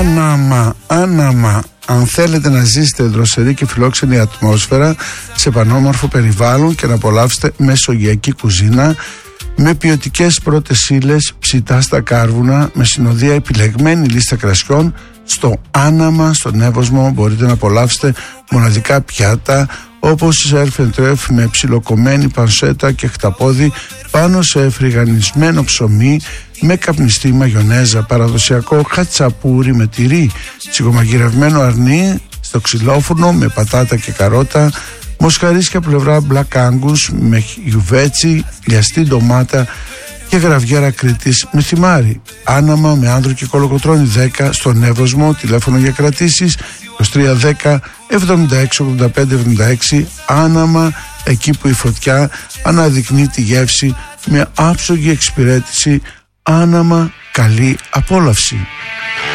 Άναμα. Αν θέλετε να ζήσετε δροσερή και φιλόξενη ατμόσφαιρα σε πανόμορφο περιβάλλον και να απολαύσετε μεσογειακή κουζίνα με ποιοτικές πρώτες ύλες, ψητά στα κάρβουνα, με συνοδεία επιλεγμένη λίστα κρασιών, στο Άναμα, στον Εύωσμο, μπορείτε να απολαύσετε μοναδικά πιάτα όπως σερφ εν τρεφ με ψιλοκομμένη πανσέτα και χταπόδι πάνω σε φρυγανισμένο ψωμί με καπνιστή μαγιονέζα, παραδοσιακό χατσαπούρι με τυρί, τσιγομαγειρευμένο αρνί στο ξυλόφουρνο με πατάτα και καρότα, μοσχαρίσκια πλευρά Black Angus με γιουβέτσι, λιαστή ντομάτα και γραβιέρα Κρήτης με θυμάρι. Άναμα με άνδρο και κολοκοτρώνη 10 στον Εύωσμο, τηλέφωνο για κρατήσεις 2310 768576. Άναμα, εκεί που η φωτιά αναδεικνύει τη γεύση με άψογη εξυπηρέτηση. Άναμα, καλή απόλαυση.